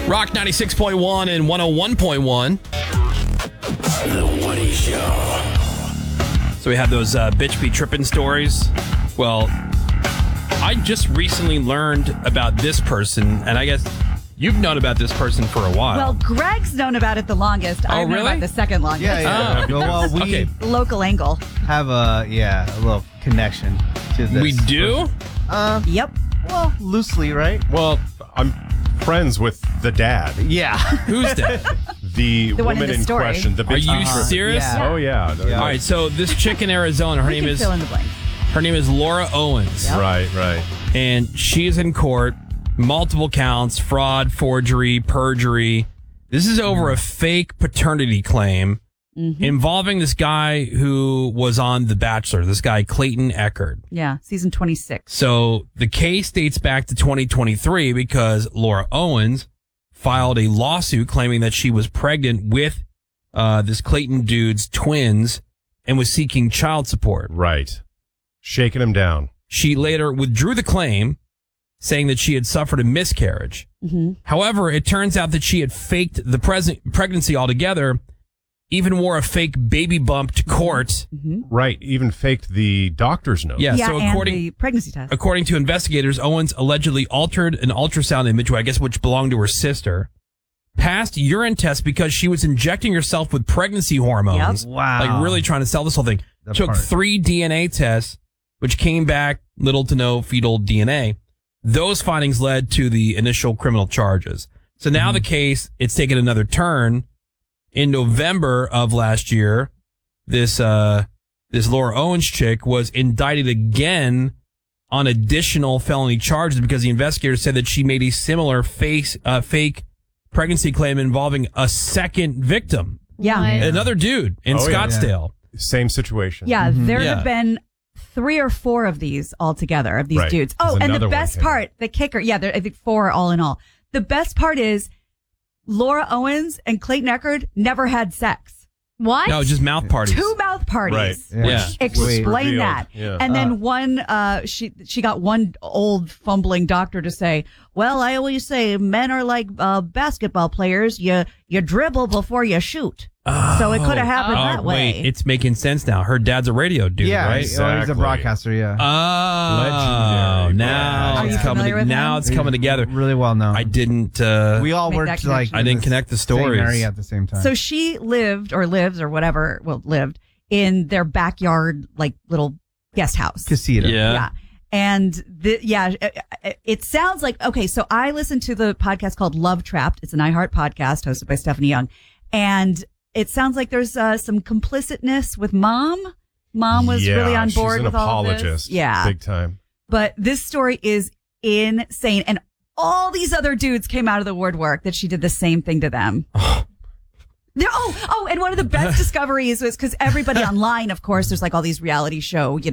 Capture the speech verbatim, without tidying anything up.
Rock ninety-six point one and one oh one point one. The Woody Show. So we have those uh, bitch be tripping stories. Well, I just recently learned about this person, and I guess you've known about this person for a while. Well, Greg's known about it the longest. Oh, I've known really? about the second longest. Yeah, yeah. Oh. Well, we Okay. Local angle. have a yeah a little connection to this. We do? Uh, Yep. well, loosely, right? Well, I'm friends with the dad, Yeah. Who's that? the, The one in woman the in, story. question. The Are bitch you be tripping. serious? Yeah. Oh yeah. Yeah. All right, so this chick in Arizona, her we name can is fill in the blank. her name is Laura Owens. Yep. Right, right. And she is in court, multiple counts, fraud, forgery, perjury. This is over a fake paternity claim Mm-hmm. involving this guy who was on The Bachelor, this guy Clayton Echard. Yeah, season twenty-six. So the case dates back to twenty twenty-three because Laura Owens filed a lawsuit claiming that she was pregnant with uh, this Clayton dude's twins and was seeking child support. Right. Shaking him down. She later withdrew the claim, saying that she had suffered a miscarriage. Mm-hmm. However, it turns out that she had faked the pres- pregnancy altogether, even wore a fake baby bump to court. Mm-hmm. Right. Even faked the doctor's note. Yeah, Yeah, so and according the pregnancy test. according to investigators, Owens allegedly altered an ultrasound image, I guess which belonged to her sister, passed urine tests because she was injecting herself with pregnancy hormones. Yep. Wow. Like really trying to sell this whole thing. That Took part. three D N A tests, which came back little to no fetal D N A. Those findings led to the initial criminal charges. So now Mm-hmm. the case, it's taken another turn. In November of last year, this uh, this Laura Owens chick was indicted again on additional felony charges because the investigators said that she made a similar face, uh, fake pregnancy claim involving a second victim, Yeah. What? another dude in Oh, yeah. Scottsdale. Same situation. Yeah, there Yeah. have been three or four of these altogether, of these Right. dudes. There's Oh, and the another one best came part, the kicker, yeah, there, I think four all in all. The best part is Laura Owens and Clayton Echard never had sex. What? No, just mouth parties. Two mouth parties. Right. Yeah. Which Explain was revealed. that. Yeah. And then Uh. one, uh, she she got one old fumbling doctor to say, "Well, I always say men are like uh, basketball players. You you dribble before you shoot." So it could have happened Oh, that way. wait, it's making sense now. Her dad's a radio dude, Yeah, right? he's, oh, he's a Exactly. broadcaster. Yeah. Oh, Legendary now Are it's you coming. familiar with Now him? it's coming together. Really well known. I didn't. Uh, we all Make worked that like. connection. I in didn't the connect the same stories. area at the same time. So she lived or lives or whatever, well, lived in their backyard, like little guest house. Casita. yeah. Yeah. And the, yeah, it, it sounds like, okay, so I listened to the podcast called Love Trapped. It's an iHeart podcast hosted by Stephanie Young. And it sounds like there's uh, some complicitness with mom. Mom was Yeah, really on board she's an with all of this. apologist. Yeah. Big time. But this story is insane. And all these other dudes came out of the woodwork that she did the same thing to them. There, oh, oh, and one of the best discoveries was because everybody online, of course, there's like all these reality show, you